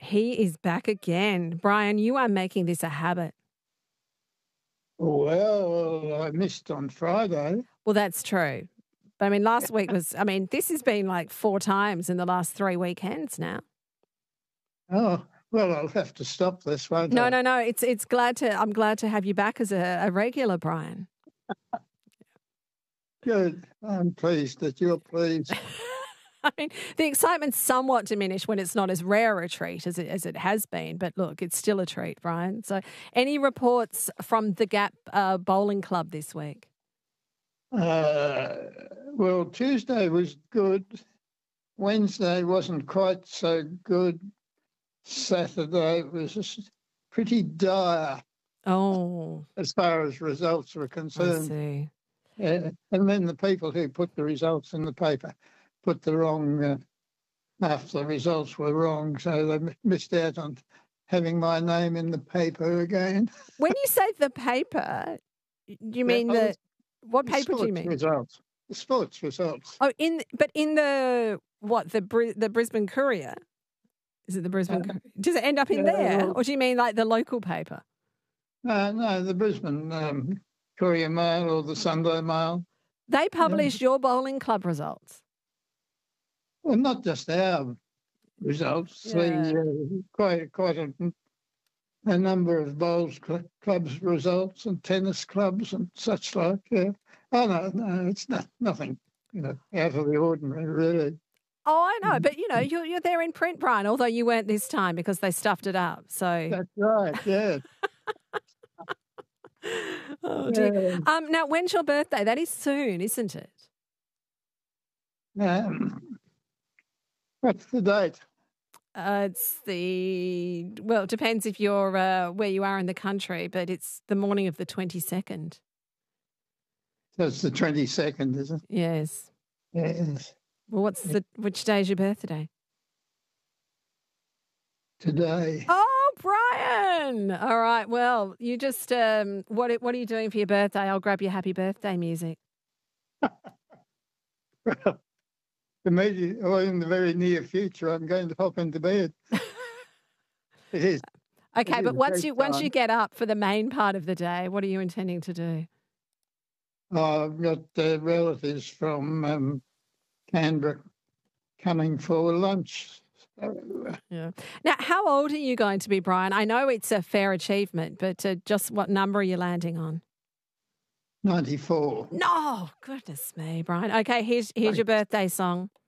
He is back again. Brian, you are making this a habit. Well, I missed on Friday. Well, that's true. But I mean, last week was, this has been like 4 times in the last 3 weekends now. Oh, well, I'll have to stop this, won't No. I? I'm glad to have you back as a regular, Brian. Good. I'm pleased that you're pleased. I mean, the excitement's somewhat diminished when it's not as rare a treat as it has been. But look, it's still a treat, Brian. So any reports from the Gap Bowling Club this week? Well, Tuesday was good. Wednesday wasn't quite so good. Saturday was just pretty dire. Oh. As far as results were concerned. I see. And then the people who put the results in the paper put the wrong, half the results were wrong, so they missed out on having my name in the paper again. When you say the paper, do you mean what paper do you mean? Results. The sports results. Oh, in the Brisbane Courier? Is it the Brisbane Courier? Does it end up in there? Or do you mean like the local paper? No, the Brisbane Courier Mail or the Sunday Mail. They publish your bowling club results? Well, not just our results. Yeah. Quite a number of bowls clubs results and tennis clubs and such like. Yeah. Oh no, it's nothing, out of the ordinary, really. Oh, I know, but you're there in print, Brian. Although you weren't this time because they stuffed it up. So that's right. Yeah. Oh dear. Yeah. Now, when's your birthday? That is soon, isn't it? What's the date? It depends if you're where you are in the country, but it's the morning of the 22nd. So it's the 22nd, is it? Yes. Yes. Well, which day is your birthday? Today. Oh, Brian! All right. Well, you just what are you doing for your birthday? I'll grab your happy birthday music. Well, in the very near future, I'm going to hop into bed. It is. Okay, but once you get up for the main part of the day, what are you intending to do? I've got relatives from Canberra coming for lunch. Yeah. Now, how old are you going to be, Brian? I know it's a fair achievement, but just what number are you landing on? 94. No, goodness me, Brian. Okay, here's your birthday song.